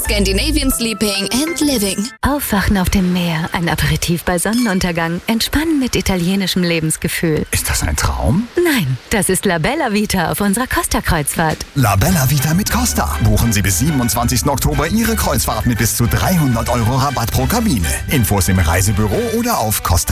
Scandinavian Sleeping and Living. Aufwachen auf dem Meer, ein Aperitif bei Sonnenuntergang, entspannen mit italienischem Lebensgefühl. Ist das ein Traum? Nein, das ist La Bella Vita auf unserer Costa-Kreuzfahrt. La Bella Vita mit Costa. Buchen Sie bis 27. Oktober Ihre Kreuzfahrt mit bis zu 300 € Rabatt pro Kabine. Infos im Reisebüro oder auf Costa.